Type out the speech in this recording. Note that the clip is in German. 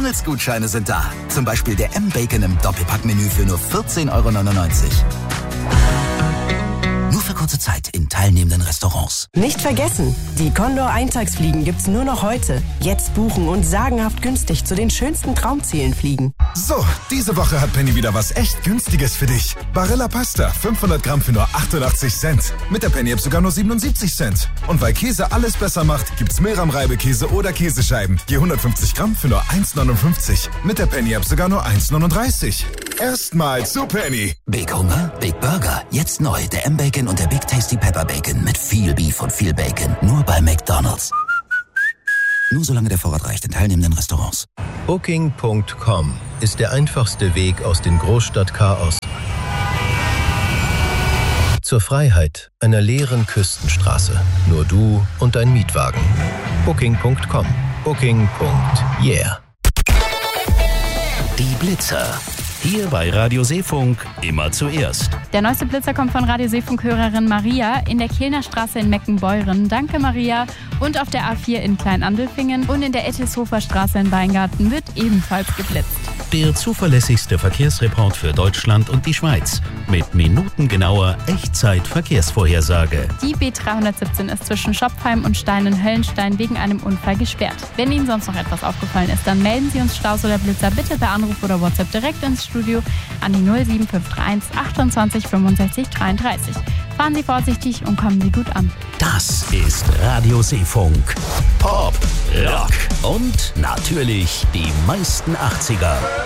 McDonald's-Gutscheine sind da. Zum Beispiel der M-Bacon im Doppelpackmenü für nur 14,99 €. Nur für kurze Zeit in teilnehmenden Restaurants. Nicht vergessen, die Condor-Eintagsfliegen gibt's nur noch heute. Jetzt buchen und sagenhaft günstig zu den schönsten Traumzielen fliegen. So, diese Woche hat Penny wieder was echt Günstiges für dich. Barilla Pasta, 500 Gramm für nur 88 Cent. Mit der Penny-App sogar nur 77 Cent. Und weil Käse alles besser macht, gibt's Meram-Reibekäse oder Käsescheiben. Je 150 Gramm für nur 1,59. Mit der Penny-App sogar nur 1,39. Erstmal zu Penny. Big Hunger, Big Burger. Jetzt neu der M-Bacon und der Big Tasty Pepper Bacon mit viel Beef und viel Bacon. Nur bei McDonald's. Nur solange der Vorrat reicht in teilnehmenden Restaurants. Booking.com ist der einfachste Weg aus dem Großstadtchaos zur Freiheit einer leeren Küstenstraße. Nur du und dein Mietwagen. Booking.com. Booking.yeah. Die Blitzer. Hier bei Radio Seefunk immer zuerst. Der neueste Blitzer kommt von Radio Seefunk-Hörerin Maria in der Kehlner Straße in Meckenbeuren. Danke, Maria. Und auf der A4 in Kleinandelfingen und in der Ettishofer Straße in Weingarten wird ebenfalls geblitzt. Der zuverlässigste Verkehrsreport für Deutschland und die Schweiz. Mit minutengenauer Echtzeit-Verkehrsvorhersage. Die B317 ist zwischen Schopfheim und Steinen-Höllenstein wegen einem Unfall gesperrt. Wenn Ihnen sonst noch etwas aufgefallen ist, dann melden Sie uns Staus oder Blitzer bitte per Anruf oder WhatsApp direkt ins Studio an die 07531 28 65 33. Fahren Sie vorsichtig und kommen Sie gut an. Das ist Radio Seefunk. Pop, Rock und natürlich die meisten 80er.